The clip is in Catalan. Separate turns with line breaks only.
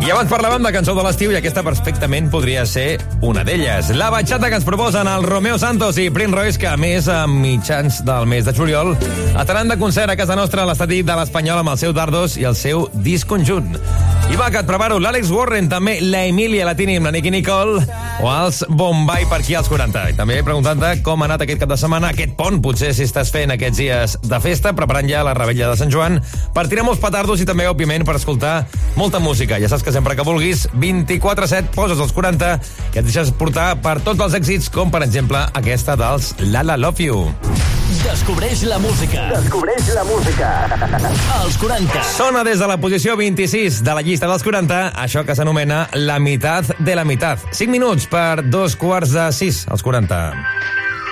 I abans parlàvem de cançó de l'estiu i aquesta perfectament podria ser una d'elles. La batxata que ens proposen el Romeo Santos i Prince Royce, que a més a mitjans del mes de juliol estaran de concert a casa nostra a l'estadi de l'Espanyol amb el seu Dardos i el seu disc conjunt. I va, que et preparo l'Àlex Warren, també la Emilia Latini amb la Nicky Nicole o els Bombay per aquí als 40. I també preguntant-te com ha anat aquest cap de setmana, aquest pont, potser si estàs fent aquests dies de festa, preparant ja la revetlla de Sant Joan, per tirar molts petardos i també, òbviament, per escoltar molta música. Ja saps que sempre que vulguis, 24/7, poses els 40 i et deixes portar per tots els èxits, com per exemple aquesta dels Lala Love You.
Descobreix la música. Descobreix la música. Els 40.
Sona des de la posició 26 de la llista dels 40, això que s'anomena la meitat de la meitat. 5 minuts per 2:45, els 40.